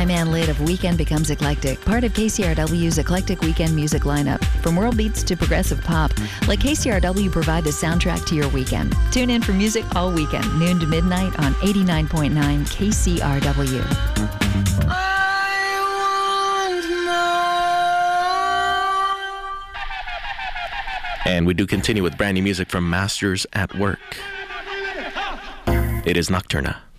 three-man lid of Weekend Becomes Eclectic, part of KCRW's eclectic weekend music lineup. From world beats to progressive pop, let KCRW provide the soundtrack to your weekend. Tune in for music all weekend, noon to midnight on 89.9 KCRW. And we do continue with brand new music from Masters at Work. It is Nocturna.